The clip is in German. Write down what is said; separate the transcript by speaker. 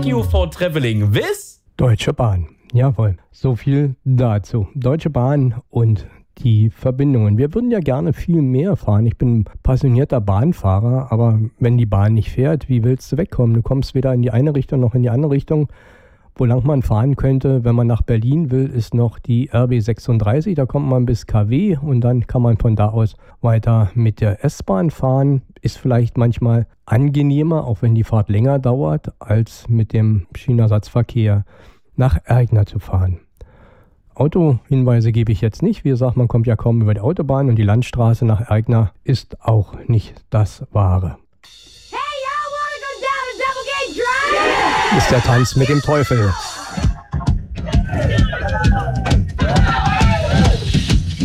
Speaker 1: Thank you for traveling with
Speaker 2: Deutsche Bahn. Jawohl, so viel dazu. Deutsche Bahn und die Verbindungen. Wir würden ja gerne viel mehr fahren. Ich bin passionierter Bahnfahrer, aber wenn die Bahn nicht fährt, wie willst du wegkommen? Du kommst weder in die eine Richtung noch in die andere Richtung. Wo lang man fahren könnte, wenn man nach Berlin will, ist noch die RB 36. Da kommt man bis KW und dann kann man von da aus weiter mit der S-Bahn fahren. Ist vielleicht manchmal angenehmer, auch wenn die Fahrt länger dauert, als mit dem Schienenersatzverkehr nach Ergner zu fahren. Autohinweise gebe ich jetzt nicht. Wie gesagt, man kommt ja kaum über die Autobahn und die Landstraße nach Ergner ist auch nicht das Wahre. Ist der Tanz mit dem Teufel.